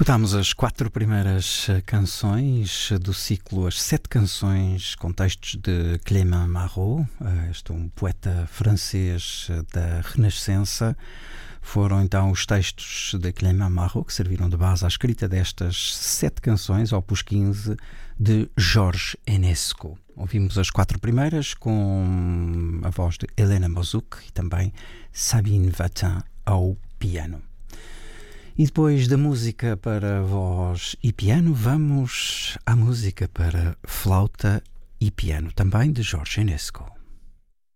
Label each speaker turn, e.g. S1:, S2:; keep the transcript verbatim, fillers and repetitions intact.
S1: Escutámos as quatro primeiras canções do ciclo As Sete Canções com textos de Clément Marot, este é um poeta francês da Renascença. Foram então os textos de Clément Marot que serviram de base à escrita destas sete canções, opus quinze, de Georges Enesco. Ouvimos as quatro primeiras com a voz de Helena Mozouk e também Sabine Vatin ao piano. E depois da música para voz e piano, vamos à música para flauta e piano, também de Georges Enesco.